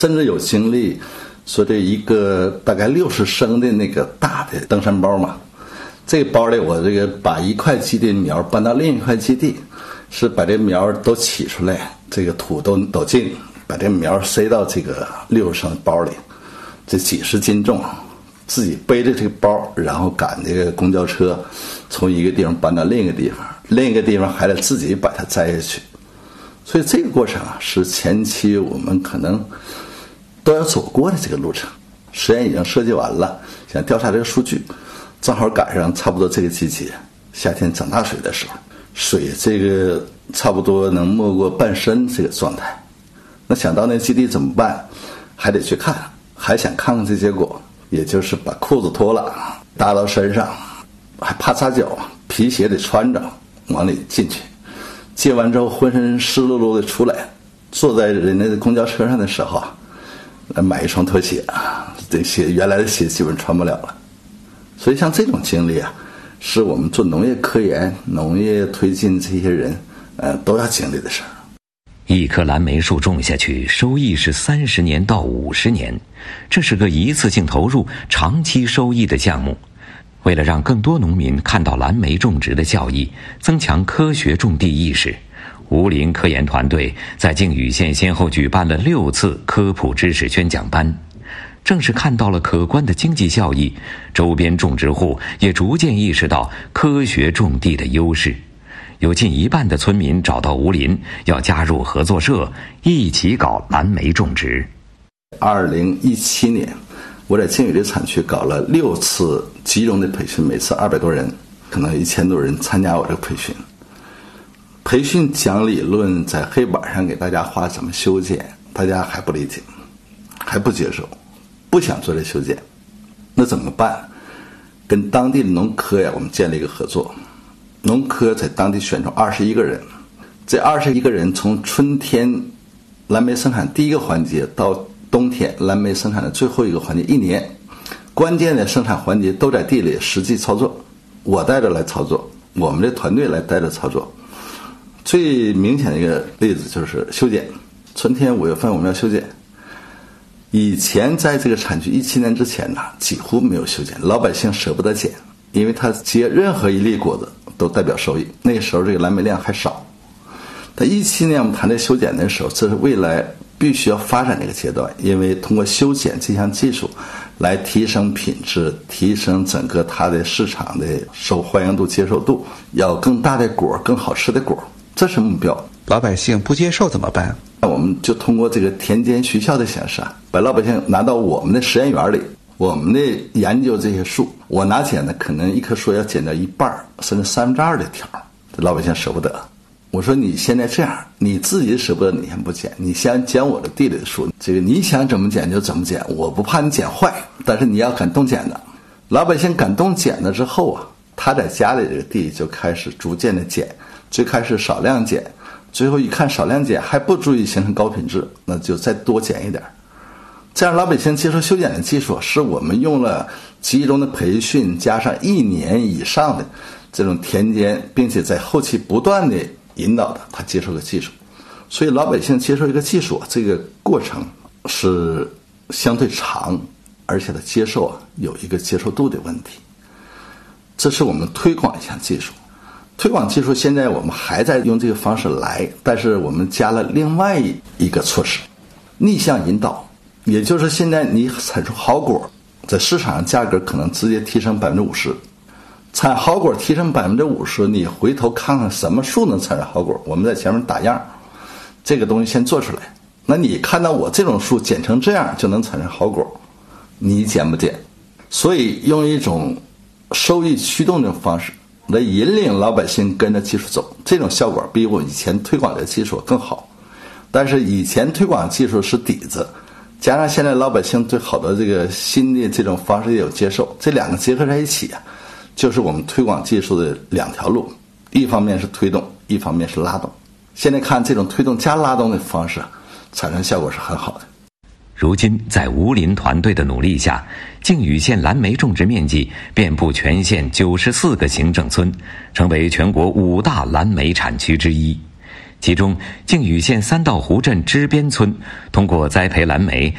甚至有经历说这一个大概60升的那个大的登山包嘛，这个包里我这个把一块基地苗搬到另一块基地，是把这苗都起出来，这个土都抖进，把这苗塞到这个60升的包里，这几十斤重，自己背着这个包，然后赶这个公交车，从一个地方搬到另一个地方，另一个地方还得自己把它摘下去。所以这个过程啊，是前期我们可能都要走过的这个路程。实验已经设计完了，想调查这个数据，正好赶上差不多这个季节，夏天涨大水的时候，水这个差不多能没过半身这个状态。那想到那基地怎么办？还得去看，还想看看这结果，也就是把裤子脱了，搭到身上，还怕擦脚，皮鞋得穿着往里进去。进完之后浑身湿漉漉的出来，坐在人家的公交车上的时候，买一双拖鞋，这鞋原来的鞋基本穿不了了。所以像这种经历啊，是我们做农业科研、农业推进这些人都要经历的事儿。 一棵蓝莓树种下去，收益是30年到50年，这是个一次性投入、长期收益的项目。为了让更多农民看到蓝莓种植的效益，增强科学种地意识，吴林科研团队在靖宇县先后举办了6次科普知识宣讲班。正是看到了可观的经济效益，周边种植户也逐渐意识到科学种地的优势。有近一半的村民找到吴林，要加入合作社，一起搞蓝莓种植。 2017年，我在靖宇的产区搞了6次集中的培训，每次200多人，可能1000多人参加我这个培训。培训讲理论，在黑板上给大家画怎么修剪，大家还不理解，还不接受，不想做这修剪。那怎么办？跟当地的农科呀，我们建立一个合作。农科在当地选出21个人，这21个人从春天蓝莓生产第一个环节到冬天蓝莓生产的最后一个环节，1年关键的生产环节都在地里实际操作，我带着来操作，我们的团队来带着操作。最明显的一个例子就是修剪，春天5月份我们要修剪。以前在这个产区17年之前呢，几乎没有修剪，老百姓舍不得剪，因为他结任何一粒果子都代表收益。那个时候这个蓝莓量还少。但17年我们谈这修剪的时候，这是未来必须要发展这个阶段，因为通过修剪这项技术来提升品质，提升整个它的市场的受欢迎度、接受度，要更大的果，更好吃的果，这是目标。 老百姓不接受怎么办？ 我们就通过这个田间学校的形式，把老百姓拿到我们的实验园里，我们的研究这些树，我拿剪的可能一棵树要剪到一半甚至2/3的条，老百姓舍不得。我说你现在这样，你自己舍不得，你先不剪，你先剪我的地里的树，这个你想怎么剪就怎么剪，我不怕你剪坏，但是你要敢动剪的。老百姓敢动剪了之后啊，他在家里这个地就开始逐渐的剪，最开始少量剪，最后一看少量剪还不足以形成高品质，那就再多剪一点。这样老百姓接受修剪的技术，是我们用了集中的培训加上1年以上的这种田间，并且在后期不断的引导的，他接受的技术。所以老百姓接受一个技术，这个过程是相对长，而且他接受有一个接受度的问题。这是我们推广一项技术。推广技术现在我们还在用这个方式来，但是我们加了另外一个措施，逆向引导。也就是现在你产出好果，在市场上价格可能直接提升50%，产好果提升50%，你回头看看什么树能产生好果，我们在前面打样，这个东西先做出来。那你看到我这种树剪成这样就能产生好果，你剪不剪？所以用一种收益驱动的方式来引领老百姓跟着技术走，这种效果比我以前推广的技术更好。但是以前推广技术是底子，加上现在老百姓对好多这个新的这种方式也有接受，这两个结合在一起啊，就是我们推广技术的2条路，一方面是推动，一方面是拉动。现在看这种推动加拉动的方式，产生效果是很好的。 如今在吴林团队的努力下，靖宇县蓝莓种植面积遍布全县94个行政村，成为全国5大蓝莓产区之一。其中靖宇县三道湖镇支边村通过栽培蓝莓